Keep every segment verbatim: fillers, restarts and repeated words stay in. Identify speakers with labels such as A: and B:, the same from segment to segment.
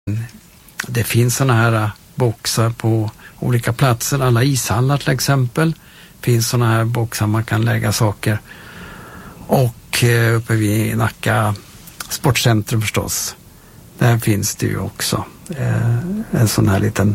A: Det finns såna här boxar på olika platser, alla ishallar till exempel. Finns såna här boxar man kan lägga saker. Och eh, uppe vid Nacka sportcentrum förstås. Där finns det ju också eh, en sån här liten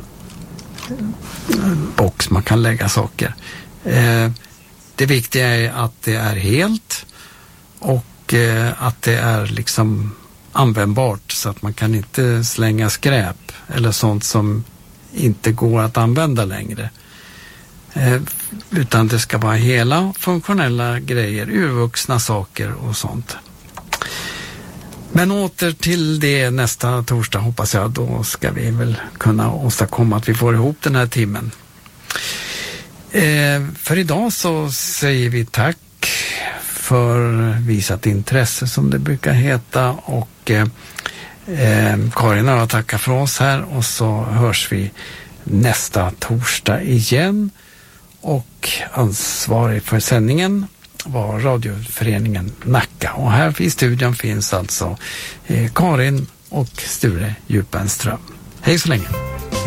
A: box man kan lägga saker. Eh, det viktiga är att det är helt och eh, att det är liksom användbart, så att man kan inte slänga skräp eller sånt som inte går att använda längre. Eh, utan det ska vara hela funktionella grejer, urvuxna saker och sånt. Men åter till det nästa torsdag, hoppas jag. Då ska vi väl kunna åstadkomma att vi får ihop den här timmen. Eh, för idag så säger vi tack för visat intresse, som det brukar heta. Och eh, eh, Karin och jag tackar för oss här, och så hörs vi nästa torsdag igen. Och ansvarig för sändningen var radioföreningen Nacka. Och här i studion finns alltså eh, Karin och Sture Djupenström. Hej så länge!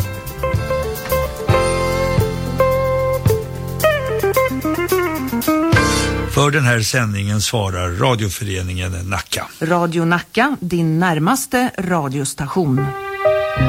B: För den här sändningen svarar radioföreningen Nacka.
C: Radio Nacka, din närmaste radiostation.